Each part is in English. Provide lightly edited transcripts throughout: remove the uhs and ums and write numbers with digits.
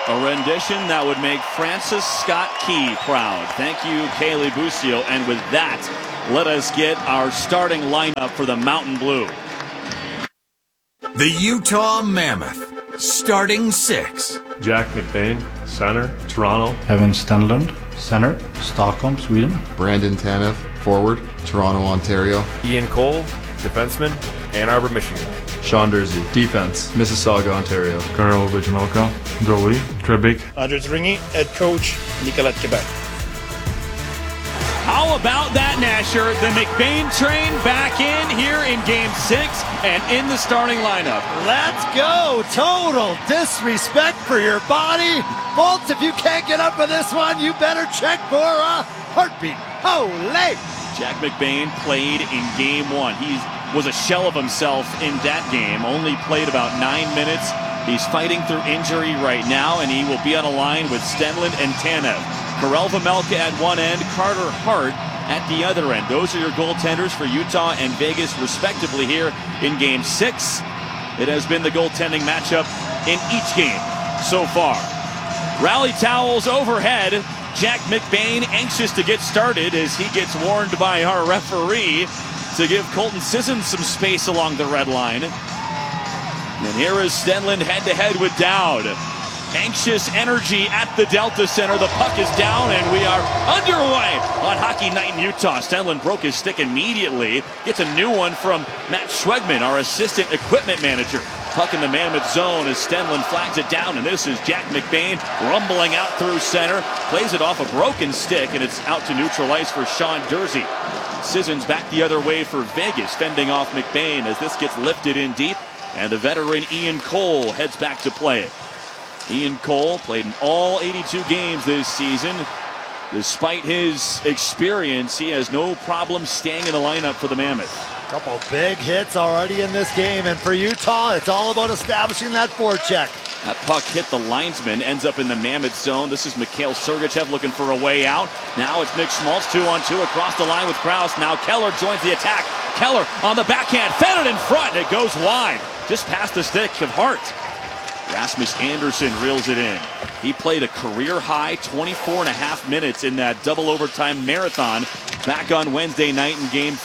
A rendition that would make Francis Scott Key proud. Thank you, Kaylee Busio. And with that, let us get our starting lineup for the Mountain Blue. The Utah Mammoth, starting 6. Jack McBain, center, Toronto. Evan Stenlund, center, Stockholm, Sweden. Brandon Tanev, forward, Toronto, Ontario. Ian Cole, defenseman, Ann Arbor, Michigan. Sean Dursey, defense, Mississauga, Ontario. Karel Vejmelka, goalie, Trebek. Andres Ringy, head coach, Nicolet, Quebec. How about that, Nasher? The McBain train back in here in Game 6 and in the starting lineup. Let's go. Total disrespect for your body. Bolts, if you can't get up with this one, you better check for a heartbeat. Holy! Jack McBain played in Game 1. He was a shell of himself in that game. Only played about 9 minutes. He's fighting through injury right now, and he will be on a line with Stenlund and Tanev. Karel Vejmelka at one end, Carter Hart at the other end. Those are your goaltenders for Utah and Vegas, respectively, here in Game 6. It has been the goaltending matchup in each game so far. Rally towels overhead. Jack McBain anxious to get started as he gets warned by our referee to give Colton Sissons some space along the red line. And here is Stenlund head-to-head with Dowd. Anxious energy at the Delta Center. The puck is down, and we are underway on Hockey Night in Utah. Stenlund broke his stick immediately. Gets a new one from Matt Schwegman, our assistant equipment manager. Puck in the Mammoth zone as Stenlund flags it down, and this is Jack McBain rumbling out through center. Plays it off a broken stick, and it's out to neutral ice for Sean Dursey. Sissons back the other way for Vegas, fending off McBain as this gets lifted in deep, and the veteran Ian Cole heads back to play it. Ian Cole played in all 82 games this season. Despite his experience, he has no problem staying in the lineup for the Mammoth. Couple big hits already in this game, and for Utah, it's all about establishing that forecheck. That puck hit the linesman, ends up in the Mammoth zone. This is Mikhail Sergachev looking for a way out. Now it's Nick Schmaltz 2-on-2 across the line with Krause. Now Keller joins the attack. Keller on the backhand, fed it in front. It goes wide, just past the stick of Hart. Rasmus Andersson reels it in. He played a career-high 24.5 minutes in that double overtime marathon back on Wednesday night in Game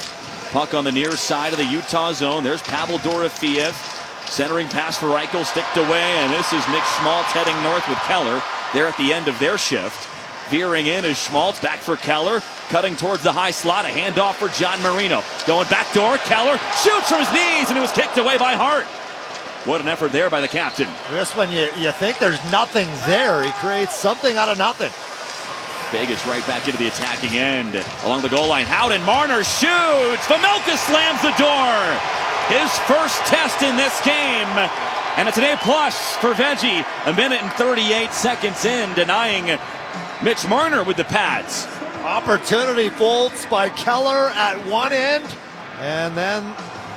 5. Puck on the near side of the Utah zone. There's Pavel Dorofeev. Centering pass for Reichel, sticked away, and this is Nick Schmaltz heading north with Keller. They're at the end of their shift. Veering in is Schmaltz, back for Keller. Cutting towards the high slot, a handoff for John Marino. Going back door, Keller shoots from his knees, and it was kicked away by Hart. What an effort there by the captain. Just when you think there's nothing there, he creates something out of nothing. Vegas right back into the attacking end. Along the goal line, Howden, Marner shoots. Vejmelka slams the door. His first test in this game. And it's an A+ for Veggie. A minute and 38 seconds in, denying Mitch Marner with the pads. Opportunity bolts by Keller at one end, and then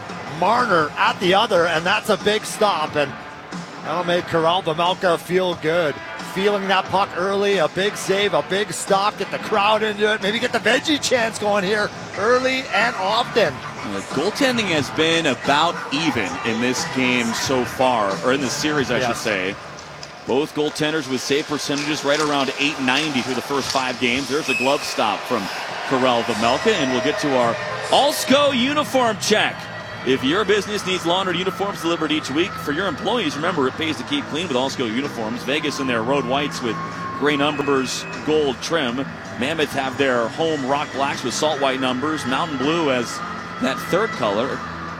Marner at the other, and that's a big stop, and that'll make Karel Vejmelka feel good. Feeling that puck early, a big save, a big stop, get the crowd into it, maybe get the Veggie chance going here early and often. Goaltending has been about even in this game so far, or in this series, I should say. Both goaltenders with save percentages right around .890 through the first 5 games. There's a glove stop from Karel Vejmelka, and we'll get to our Allsco uniform check. If your business needs laundered uniforms delivered each week for your employees, remember it pays to keep clean with Allsco uniforms. Vegas in their road whites with gray numbers, gold trim. Mammoth have their home rock blacks with salt white numbers. Mountain Blue has that third color.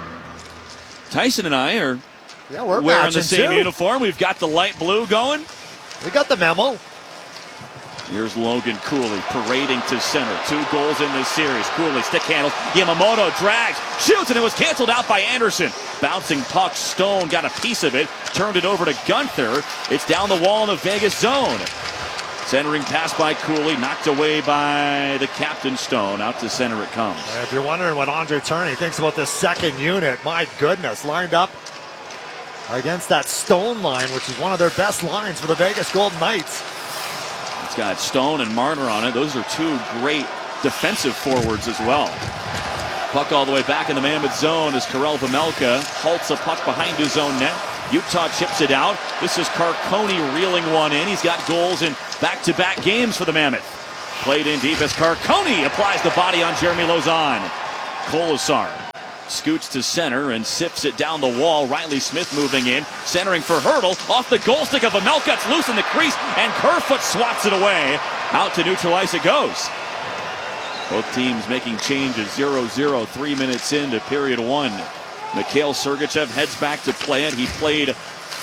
Tyson and I are wearing the same uniform. We've got the light blue going. We got the memo. Here's Logan Cooley parading to center. 2 goals in this series. Cooley stick handles. Yamamoto drags, shoots, and it was canceled out by Anderson. Bouncing puck. Stone got a piece of it. Turned it over to Gunther. It's down the wall in the Vegas zone. Centering pass by Cooley. Knocked away by the captain, Stone. Out to center it comes. If you're wondering what Andre Tourney thinks about this second unit, my goodness, lined up against that Stone line, which is one of their best lines for the Vegas Golden Knights. It's got Stone and Marner on it. Those are 2 great defensive forwards as well. Puck all the way back in the Mammoth zone as Karel Vejmelka halts a puck behind his own net. Utah chips it out. This is Carcone reeling one in. He's got goals in back-to-back games for the Mammoth. Played in deep as Carcone applies the body on Jeremy Lauzon. Kolesar scoots to center and sips it down the wall. Riley Smith moving in, centering for Hertl. Off the goal stick of Vejmelka. It's loose in the crease, and Kerfoot swats it away. Out to neutral ice it goes. Both teams making changes. 0-0, 3 minutes into period one. Mikhail Sergachev heads back to play it. He played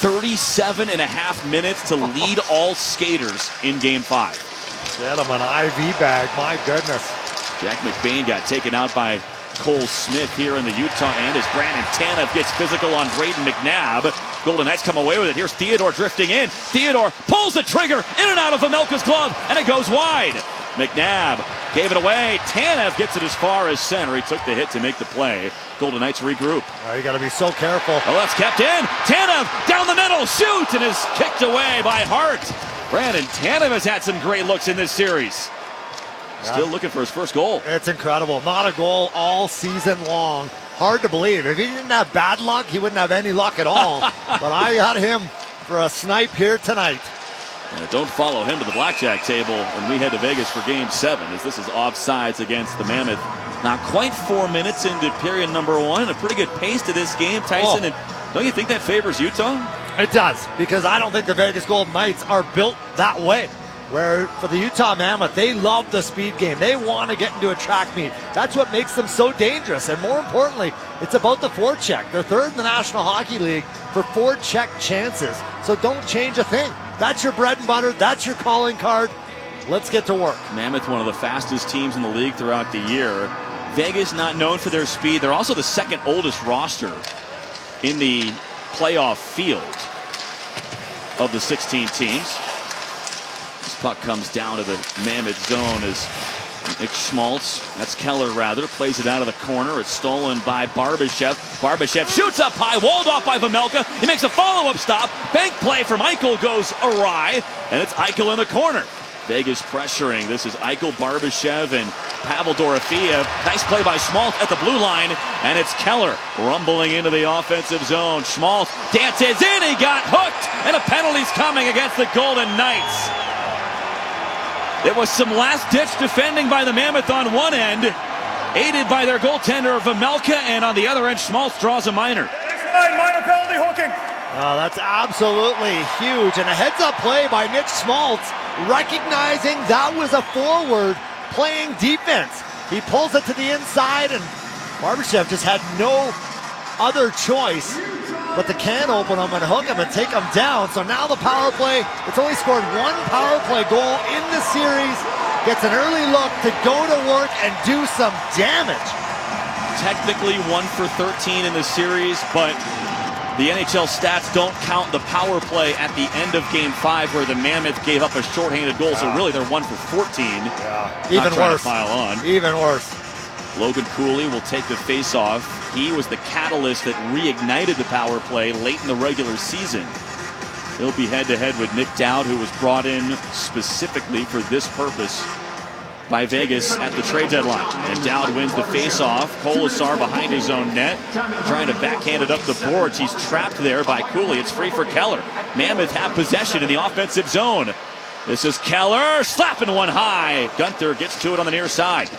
37 and a half minutes to lead all skaters in Game 5. Gentlemen, IV bag, my goodness. Jack McBain got taken out by Cole Smith here in the Utah end as Brandon Tanev gets physical on Braden McNabb. Golden Knights come away with it. Here's Theodore drifting in. Theodore pulls the trigger in and out of Vejmelka's glove, and it goes wide. McNabb gave it away. Tanev gets it as far as center. He took the hit to make the play. Golden Knights regroup. You got to be so careful. Oh, that's kept in. Tanev down the middle, shoots, and is kicked away by Hart. Brandon Tanev has had some great looks in this series. Still looking for his first goal. It's incredible. Not a goal all season long. Hard to believe. If he didn't have bad luck, he wouldn't have any luck at all. But I got him for a snipe here tonight. Don't follow him to the blackjack table when we head to Vegas for Game 7, as this is offsides against the Mammoth. Not quite 4 minutes into period number one. A pretty good pace to this game, Tyson. And don't you think that favors Utah? It does, because I don't think the Vegas Golden Knights are built that way. Where for the Utah Mammoth, they love the speed game. They want to get into a track meet. That's what makes them so dangerous. And more importantly, it's about the forecheck. They're third in the National Hockey League for forecheck chances. So don't change a thing. That's your bread and butter. That's your calling card. Let's get to work. Mammoth, one of the fastest teams in the league throughout the year. Vegas not known for their speed. They're also the second oldest roster in the playoff field of the 16 teams. This puck comes down to the Mammoth zone as Nick Schmaltz, that's Keller rather, plays it out of the corner. It's stolen by Barbashev. Barbashev shoots up high, walled off by Vejmelka. He makes a follow-up stop. Bank play from Eichel goes awry, and it's Eichel in the corner. Vegas pressuring. This is Eichel, Barbashev, and Pavel Dorofeev. Nice play by Schmaltz at the blue line, and it's Keller rumbling into the offensive zone. Schmaltz dances in, he got hooked, and a penalty's coming against the Golden Knights. It was some last-ditch defending by the Mammoth on one end, aided by their goaltender Vejmelka, and on the other end, Schmaltz draws a minor. Minor penalty hooking. That's absolutely huge. And a heads-up play by Nick Schmaltz, recognizing that was a forward playing defense. He pulls it to the inside, and Barbashev just had no other choice but to can open him and hook him and take him down. So now the power play, it's only scored one power play goal in the series. Gets an early look to go to work and do some damage. Technically 1 for 13 in the series, but the NHL stats don't count the power play at the end of Game 5 where the Mammoth gave up a shorthanded goal. So really they're 1 for 14. Even worse. Pile on. Even worse. Logan Cooley will take the face-off. He was the catalyst that reignited the power play late in the regular season. He'll be head-to-head with Nick Dowd, who was brought in specifically for this purpose by Vegas at the trade deadline. And Dowd wins the face-off. Kolesar behind his own net, trying to backhand it up the boards. He's trapped there by Cooley. It's free for Keller. Mammoth have possession in the offensive zone. This is Keller, slapping one high. Gunther gets to it on the near side.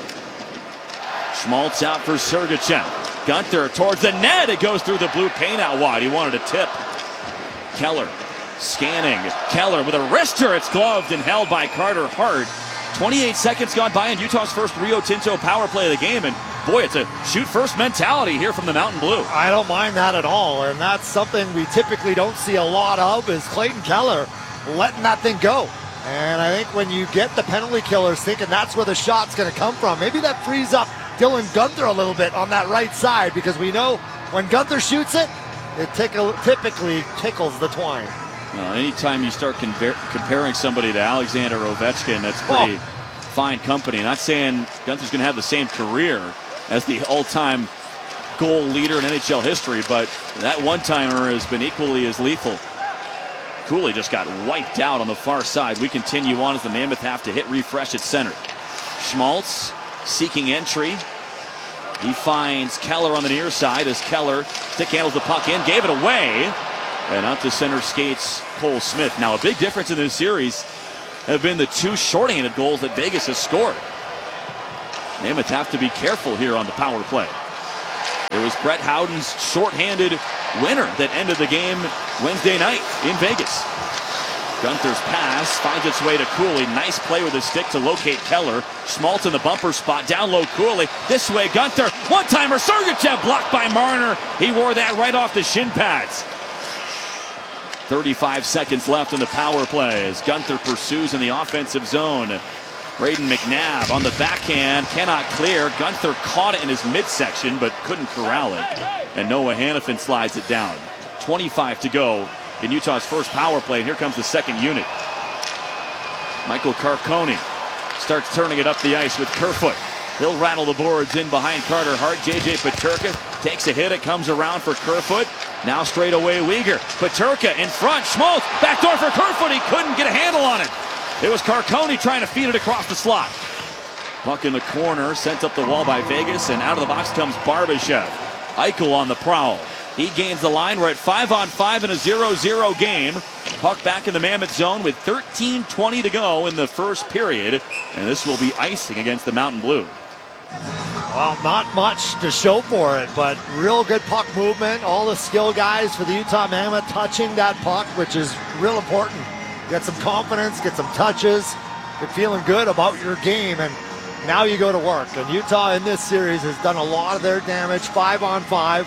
Schmaltz out for Sergachev. Gunther towards the net. It goes through the blue paint out wide. He wanted a tip. Keller scanning. Keller with a wrister. It's gloved and held by Carter Hart. 28 seconds gone by in Utah's first Rio Tinto power play of the game. And boy, it's a shoot first mentality here from the Mountain Blue. I don't mind that at all. And that's something we typically don't see a lot of, is Clayton Keller letting that thing go. And I think when you get the penalty killers thinking that's where the shot's going to come from, maybe that frees up Dylan Gunther a little bit on that right side, because we know when Gunther shoots it, it typically tickles the twine. Well, anytime you start comparing somebody to Alexander Ovechkin, that's pretty fine company. Not saying Gunther's going to have the same career as the all-time goal leader in NHL history, but that one-timer has been equally as lethal. Cooley just got wiped out on the far side. We continue on as the Mammoth have to hit refresh at center. Schmaltz seeking entry. He finds Keller on the near side as Keller stick handles the puck in, gave it away. And out to center skates Cole Smith. Now, a big difference in this series have been the two shorthanded goals that Vegas has scored. Mammoth have to be careful here on the power play. It was Brett Howden's shorthanded winner that ended the game Wednesday night in Vegas. Gunther's pass finds its way to Cooley. Nice play with his stick to locate Keller. Schmaltz in the bumper spot. Down low Cooley. This way Gunther. One-timer. Sergachev blocked by Marner. He wore that right off the shin pads. 35 seconds left in the power play as Gunther pursues in the offensive zone. Braden McNabb on the backhand. Cannot clear. Gunther caught it in his midsection but couldn't corral it. And Noah Hannafin slides it down. 25 to go in Utah's first power play, and here comes the second unit. Michael Carcone starts turning it up the ice with Kerfoot. He'll rattle the boards in behind Carter Hart. J.J. Peterka takes a hit. It comes around for Kerfoot. Now straight away Weegar. Peterka in front. Schmaltz backdoor for Kerfoot. He couldn't get a handle on it. It was Carcone trying to feed it across the slot. Puck in the corner, sent up the wall by Vegas, and out of the box comes Barbashev. Eichel on the prowl. He gains the line. We're at 5-on-5 in a 0-0 game. Puck back in the Mammoth zone with 13:20 to go in the first period. And this will be icing against the Mountain Blue. Well, not much to show for it, but real good puck movement. All the skill guys for the Utah Mammoth touching that puck, which is real important. Get some confidence, get some touches, get feeling good about your game, and now you go to work. And Utah in this series has done a lot of their damage, 5-on-5.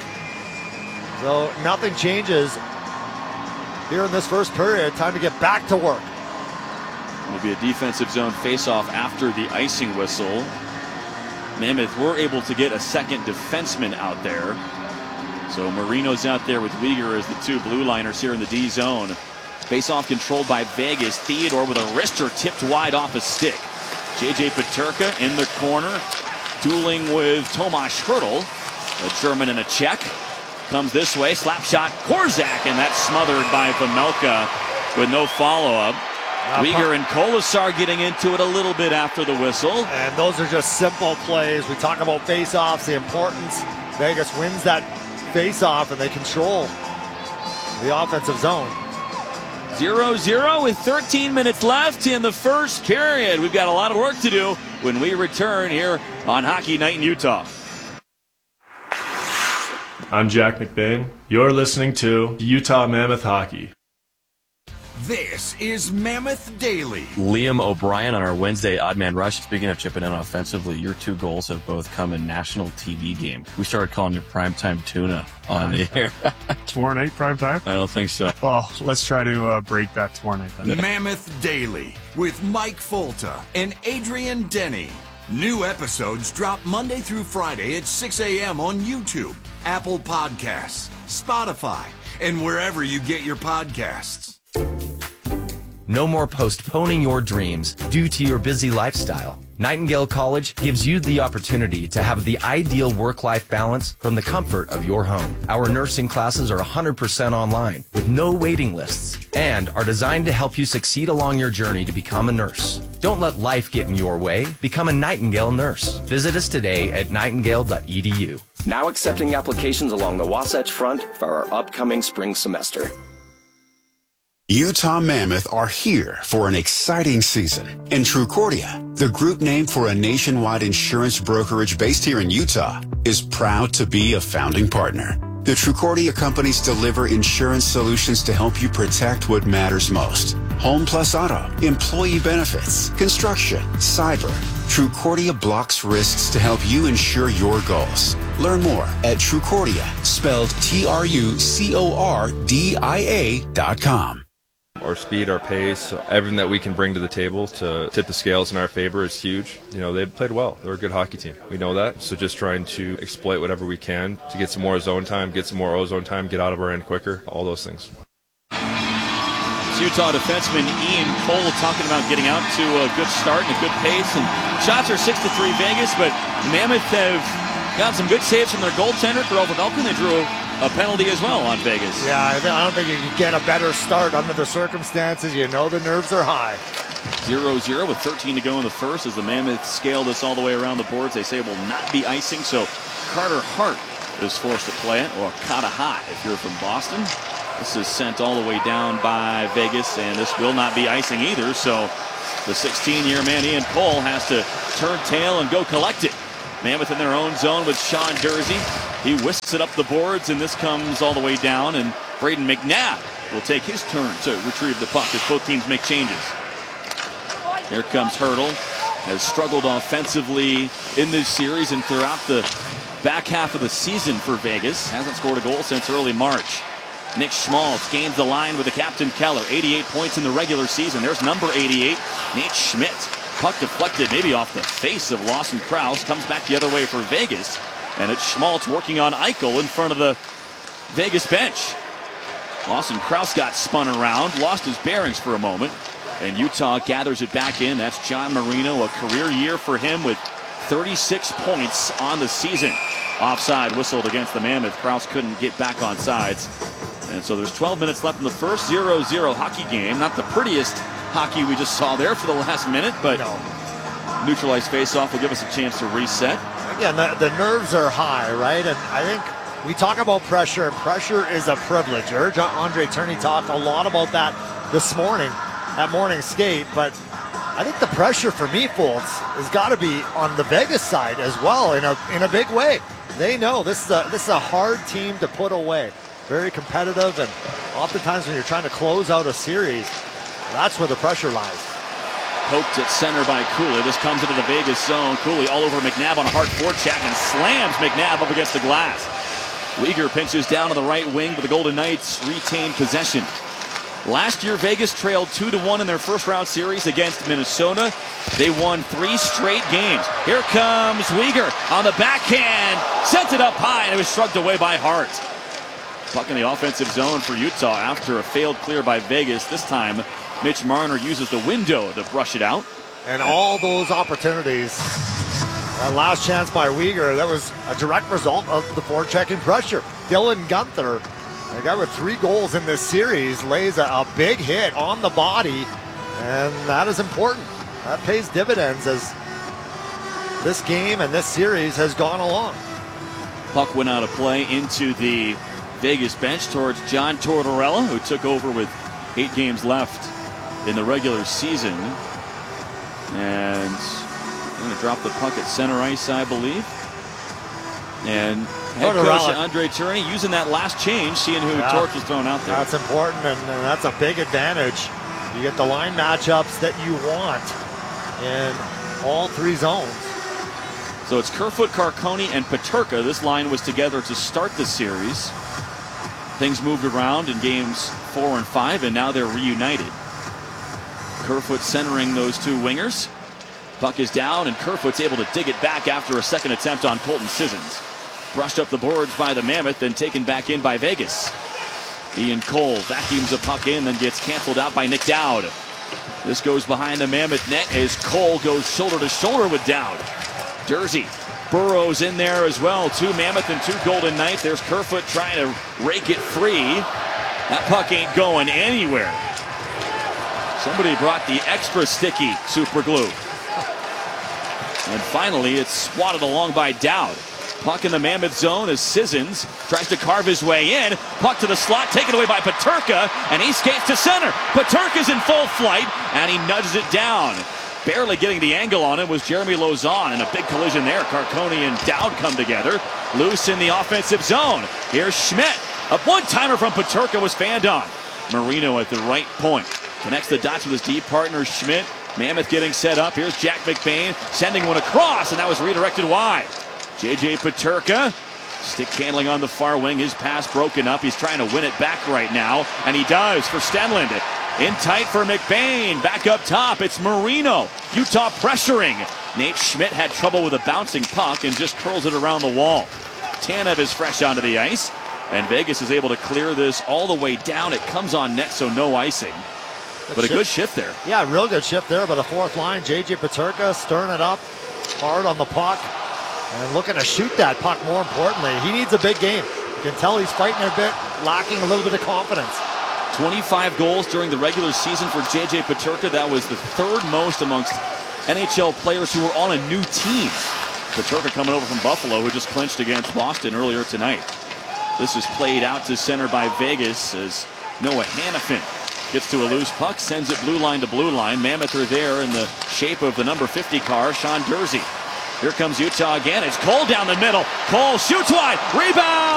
So nothing changes here in this first period. Time to get back to work. It'll be a defensive zone face-off after the icing whistle. Mammoth were able to get a second defenseman out there. So Marino's out there with Weegar as the two blue liners here in the D zone. Face-off controlled by Vegas. Theodore with a wrister tipped wide off his stick. J.J. Peterka in the corner, dueling with Tomas Hertl, a German and a Czech. Comes this way, slap shot, Korzak, and that's smothered by Vejmelka with no follow-up. Weegar and Kolasar getting into it a little bit after the whistle. And those are just simple plays. We talk about face-offs, the importance. Vegas wins that face-off, and they control the offensive zone. 0-0 with 13 minutes left in the first period. We've got a lot of work to do when we return here on Hockey Night in Utah. I'm Jack McBain. You're listening to Utah Mammoth Hockey. This is Mammoth Daily. Liam O'Brien on our Wednesday Odd Man Rush. Speaking of chipping in offensively, your two goals have both come in national TV games. We started calling you primetime tuna on the air. Tomorrow night, prime time? I don't think so. Well, let's try to break that tomorrow night then. Mammoth Daily with Mike Folta and Adrian Denny. New episodes drop Monday through Friday at 6 a.m. on YouTube, Apple Podcasts, Spotify, and wherever you get your podcasts. No more postponing your dreams due to your busy lifestyle. Nightingale College gives you the opportunity to have the ideal work-life balance from the comfort of your home. Our nursing classes are 100% online with no waiting lists and are designed to help you succeed along your journey to become a nurse. Don't let life get in your way. Become a Nightingale nurse. Visit us today at nightingale.edu. Now accepting applications along the Wasatch Front for our upcoming spring semester. Utah Mammoth are here for an exciting season. And Trucordia, the group name for a nationwide insurance brokerage based here in Utah, is proud to be a founding partner. The Trucordia companies deliver insurance solutions to help you protect what matters most. Home plus auto, employee benefits, construction, cyber. Trucordia blocks risks to help you ensure your goals. Learn more at Trucordia, spelled TRUCORDIA.com. Our speed, our pace, everything that we can bring to the table to tip the scales in our favor is huge. You know, they've played well. They're a good hockey team. We know that. So just trying to exploit whatever we can to get some more zone time, get some more ozone time, get out of our end quicker, all those things. It's Utah defenseman Ian Cole talking about getting out to a good start and a good pace. And shots are 6-3 Vegas, but Mammoth have got some good saves from their goaltender, Karel Vejmelka. They drew a penalty as well on Vegas. Yeah, I don't think you can get a better start under the circumstances. You know the nerves are high. 0-0 with 13 to go in the first as the Mammoths scale this all the way around the boards. They say it will not be icing, so Carter Hart is forced to play it, or Kata High if you're from Boston. This is sent all the way down by Vegas, and this will not be icing either. So the 16-year man, Ian Cole, has to turn tail and go collect it. Mammoth in their own zone with Sean Dursey. He whisks it up the boards, and this comes all the way down, and Braden McNabb will take his turn to retrieve the puck as both teams make changes. Here comes Hertl. Has struggled offensively in this series and throughout the back half of the season for Vegas. Hasn't scored a goal since early March. Nick Schmaltz gains the line with the captain Keller. 88 points in the regular season. There's number 88, Nate Schmidt. Puck deflected maybe off the face of Lawson Crouse. Comes back the other way for Vegas. And it's Schmaltz working on Eichel in front of the Vegas bench. Lawson Crouse got spun around, lost his bearings for a moment. And Utah gathers it back in. That's John Marino, a career year for him with 36 points on the season. Offside whistled against the Mammoth. Crouse couldn't get back on sides. And so there's 12 minutes left in the first 0-0 hockey game. Not the prettiest hockey we just saw there for the last minute, but neutralized faceoff will give us a chance to reset. Again, the nerves are high, right? And I think we talk about pressure, and pressure is a privilege. I heard Andre Tourigny talk a lot about that this morning at morning skate, but I think the pressure for me, Foltz, has got to be on the Vegas side as well in a big way. They know this is a hard team to put away. Very competitive, and oftentimes when you're trying to close out a series, that's where the pressure lies. Poked at center by Cooley. This comes into the Vegas zone. Cooley all over McNabb on a hard forecheck and slams McNabb up against the glass. Weegar pinches down on the right wing, but the Golden Knights retain possession. Last year, Vegas trailed 2-1 in their first round series against Minnesota. They won 3 straight games. Here comes Weegar on the backhand. Sent it up high, and it was shrugged away by Hart. Puck in the offensive zone for Utah after a failed clear by Vegas. This time, Mitch Marner uses the window to brush it out. And all those opportunities, that last chance by Weegar, that was a direct result of the forechecking pressure. Dylan Guenther, the guy with 3 goals in this series, lays a big hit on the body, and that is important. That pays dividends as this game and this series has gone along. Puck went out of play into the Vegas bench towards John Tortorella, who took over with 8 games left in the regular season. And I'm going to drop the puck at center ice, I believe. And head coach Andre Tourigny using that last change, seeing who Torch was thrown out there. That's important, and that's a big advantage. You get the line matchups that you want in all 3 zones. So it's Kerfoot, Carcone, and Peterka. This line was together to start the series. Things moved around in games 4 and 5, and now they're reunited. Kerfoot centering those 2 wingers. Puck is down, and Kerfoot's able to dig it back after a second attempt on Colton Sissons. Brushed up the boards by the Mammoth, then taken back in by Vegas. Ian Cole vacuums the puck in, then gets canceled out by Nick Dowd. This goes behind the Mammoth net as Cole goes shoulder to shoulder with Dowd. Dursey burrows in there as well. 2 Mammoth and 2 Golden Knights. There's Kerfoot trying to rake it free. That puck ain't going anywhere. Somebody brought the extra sticky super glue. And finally, it's swatted along by Dowd. Puck in the Mammoth zone as Sissons tries to carve his way in. Puck to the slot, taken away by Peterka, and he skates to center. Peterka's in full flight, and he nudges it down. Barely getting the angle on it was Jeremy Lauzon, and a big collision there. Carcone and Dowd come together. Loose in the offensive zone. Here's Schmidt. A one-timer from Peterka was fanned on. Marino at the right point. Connects the dots with his deep partner, Schmidt. Mammoth getting set up. Here's Jack McBain sending one across, and that was redirected wide. J.J. Peterka, stick handling on the far wing. His pass broken up. He's trying to win it back right now, and he does for Stenlund. In tight for McBain. Back up top, it's Marino. Utah pressuring. Nate Schmidt had trouble with a bouncing puck and just curls it around the wall. Tanev is fresh onto the ice, and Vegas is able to clear this all the way down. It comes on net, so no icing. But a good shift there. Yeah, real good shift there by the 4th line. J.J. Peterka stirring it up hard on the puck and looking to shoot that puck more importantly. He needs a big game. You can tell he's fighting a bit, lacking a little bit of confidence. 25 goals during the regular season for J.J. Peterka. That was the 3rd most amongst NHL players who were on a new team. Peterka coming over from Buffalo, who just clinched against Boston earlier tonight. This is played out to center by Vegas as Noah Hannafin gets to a loose puck, sends it blue line to blue line. Mammoth are there in the shape of the number 50 car, Sean Durzi. Here comes Utah again. It's Cole down the middle. Cole shoots wide. Rebound!